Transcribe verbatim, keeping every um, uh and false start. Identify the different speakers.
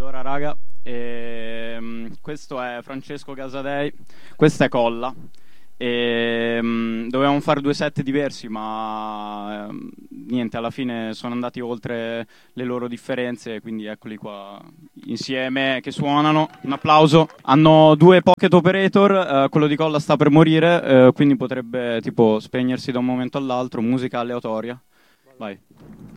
Speaker 1: Allora raga, ehm, questo è Francesco Casadei, questa è Colla. Ehm, dovevamo fare due set diversi, ma ehm, niente, alla fine sono andati oltre le loro differenze, quindi eccoli qua insieme che suonano. Un applauso. Hanno due pocket operator, eh, quello di Colla sta per morire, eh, quindi potrebbe tipo spegnersi da un momento all'altro. Musica aleatoria. Vai.